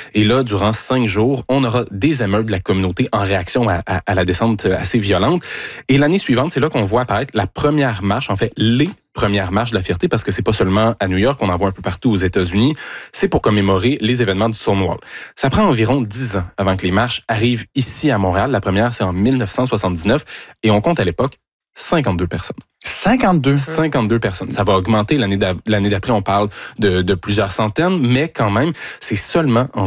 Et là, durant 5 jours, on aura des émeutes de la communauté en réaction à la descente assez violente. Et l'année suivante, c'est là qu'on voit apparaître la première marche, en fait, les premières marches de la fierté, parce que c'est pas seulement à New York, on en voit un peu partout aux États-Unis. C'est pour commémorer les événements du Stonewall. Ça prend environ 10 ans avant que les marches arrivent ici à Montréal. La première, c'est en 1979 et on compte à l'époque 52 personnes. 52 personnes. Ça va augmenter l'année d'après, on parle de plusieurs centaines, mais quand même, c'est seulement en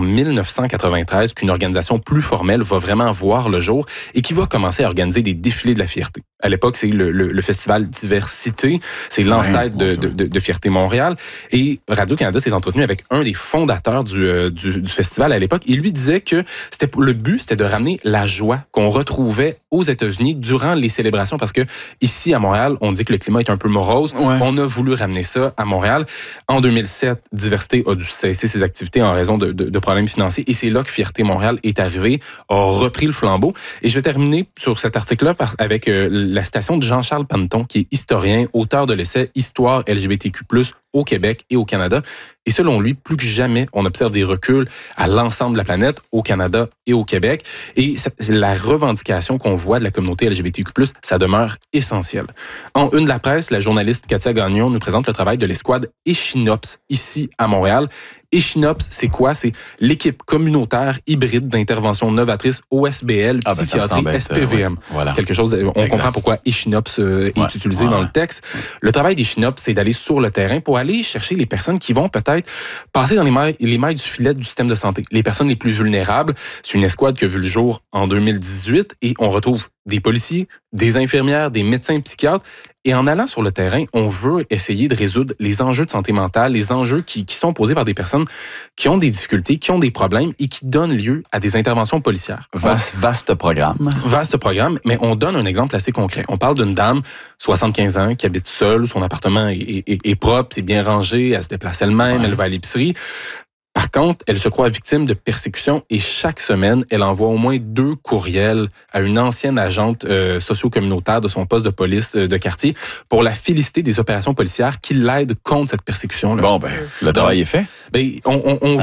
1993 qu'une organisation plus formelle va vraiment voir le jour et qui va commencer à organiser des défilés de la fierté. À l'époque, c'est le festival Diversité, c'est l'ancêtre de Fierté Montréal. Et Radio-Canada s'est entretenu avec un des fondateurs du festival à l'époque. Il lui disait que le but, c'était de ramener la joie qu'on retrouvait aux États-Unis durant les célébrations, parce que ici, à Montréal, on dit que le climat est un peu morose. Ouais. On a voulu ramener ça à Montréal. En 2007, Diversité a dû cesser ses activités en raison de problèmes financiers. Et c'est là que Fierté Montréal est arrivée, a repris le flambeau. Et je vais terminer sur cet article-là avec la citation de Jean-Charles Panneton, qui est historien, auteur de l'essai « Histoire LGBTQ+, au Québec et au Canada ». Et selon lui, plus que jamais, on observe des reculs à l'ensemble de la planète, au Canada et au Québec. Et la revendication qu'on voit de la communauté LGBTQ+, ça demeure essentiel. En une de la presse, la journaliste Katia Gagnon nous présente le travail de l'escouade Échinops, ici à Montréal. Échinops, c'est quoi? C'est l'équipe communautaire hybride d'intervention novatrice OSBL, psychiatrie, SPVM. Voilà. Quelque chose, on comprend pourquoi Échinops est utilisé dans le texte. Le travail d'Échinops, c'est d'aller sur le terrain pour aller chercher les personnes qui vont peut-être passer dans les mailles du filet du système de santé. Les personnes les plus vulnérables. C'est une escouade qui a vu le jour en 2018 et on retrouve des policiers, des infirmières, des médecins psychiatres. Et en allant sur le terrain, on veut essayer de résoudre les enjeux de santé mentale, les enjeux qui sont posés par des personnes qui ont des difficultés, qui ont des problèmes et qui donnent lieu à des interventions policières. Vaste programme. Vaste programme, mais on donne un exemple assez concret. On parle d'une dame, 75 ans, qui habite seule, son appartement est propre, c'est bien rangé, elle se déplace elle-même, elle va à l'épicerie. Par contre, elle se croit victime de persécution et chaque semaine, elle envoie au moins 2 courriels à une ancienne agente socio-communautaire de son poste de police de quartier pour la féliciter des opérations policières qui l'aident contre cette persécution-là. Bon, le travail est fait. On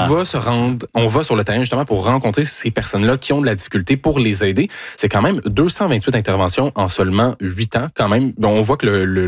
va sur le terrain justement pour rencontrer ces personnes-là qui ont de la difficulté pour les aider. C'est quand même 228 interventions en seulement 8 ans. Quand même, on voit que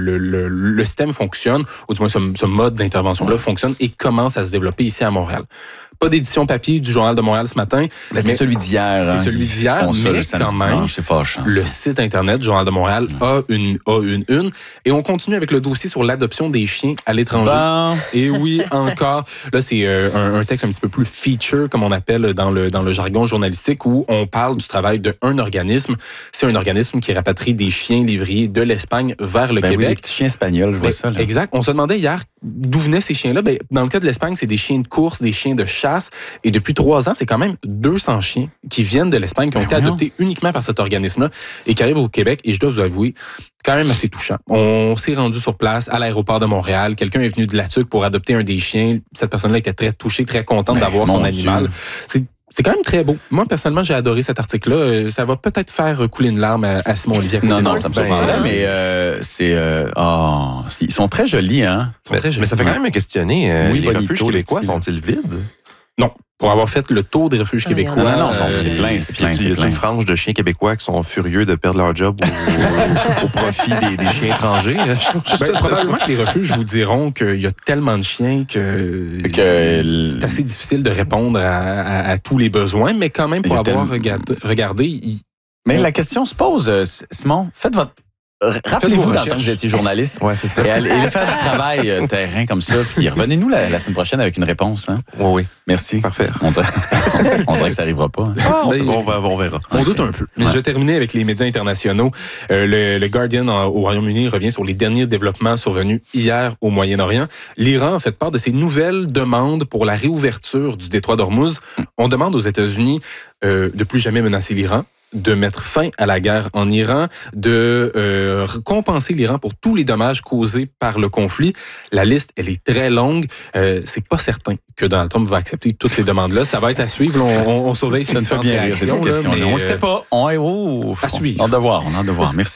le système fonctionne, ou du moins ce mode d'intervention-là fonctionne et commence à se développer ici à Montréal. Pas d'édition papier du Journal de Montréal ce matin. Mais c'est celui d'hier. C'est celui d'hier, mais quand même, le site Internet du Journal de Montréal a une une. Et on continue avec le dossier sur l'adoption des chiens à l'étranger. Et oui, encore. Là, c'est un texte un petit peu plus feature, comme on appelle dans le jargon journalistique, où on parle du travail d'un organisme. C'est un organisme qui rapatrie des chiens lévriers de l'Espagne vers le Québec. Oui, des petits chiens espagnols, je vois ça. Là. Exact. On se demandait hier d'où venaient ces chiens-là. Dans le cas de l'Espagne, c'est des chiens de course, des chiens de chasse. Et depuis 3 ans, c'est quand même 200 chiens qui viennent de l'Espagne, qui ont été adoptés uniquement par cet organisme-là et qui arrivent au Québec. Et je dois vous avouer, quand même assez touchant. On s'est rendu sur place à l'aéroport de Montréal. Quelqu'un est venu de la Tuque pour adopter un des chiens. Cette personne-là était très touchée, très contente d'avoir son animal. C'est quand même très beau. Moi, personnellement, j'ai adoré cet article-là. Ça va peut-être faire couler une larme à Simon Olivier. Non, ça me surprendrait, mais ils sont très jolis, hein? Mais ça fait quand même questionner. Les refuges québécois sont-ils vides? Non. Pour avoir fait le tour des refuges québécois. Non, c'est plein. Il y a une frange de chiens québécois qui sont furieux de perdre leur job au profit des chiens étrangers. Probablement que les refuges vous diront qu'il y a tellement de chiens que c'est assez difficile de répondre à tous les besoins, mais quand même, pour avoir regardé... Mais la question se pose, Simon, faites votre... Rappelez-vous dans le temps que vous étiez journaliste. Ouais, c'est ça. Et allez faire du travail terrain comme ça, puis revenez-nous la semaine prochaine avec une réponse. Hein? Oui. Merci. Parfait. On dirait que ça n'arrivera pas. Hein? C'est bon, on verra. On doute un peu. Mais je vais terminer avec les médias internationaux. Le Guardian au Royaume-Uni revient sur les derniers développements survenus hier au Moyen-Orient. L'Iran a fait part de ses nouvelles demandes pour la réouverture du détroit d'Ormuz. On demande aux États-Unis de plus jamais menacer l'Iran, de mettre fin à la guerre en Iran, de compenser l'Iran pour tous les dommages causés par le conflit. La liste, elle est très longue. C'est pas certain que Donald Trump va accepter toutes ces demandes-là. Ça va être à suivre. Là, on surveille ces différentes réactions. On ne le sait pas. On à suivre. On a de voir. Merci.